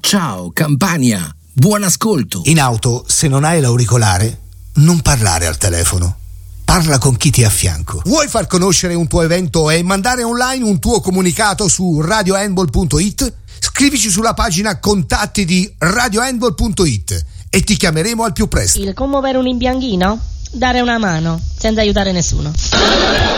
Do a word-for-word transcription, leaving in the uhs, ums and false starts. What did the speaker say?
Ciao Campania, buon ascolto. In auto, se non hai l'auricolare, non parlare al telefono. Parla con chi ti è a fianco. Vuoi far conoscere un tuo evento e mandare online un tuo comunicato su radio handball punto it? Scrivici sulla pagina contatti di radio handball punto it e ti chiameremo al più presto. Il commuovere un imbianchino? Dare una mano, senza aiutare nessuno.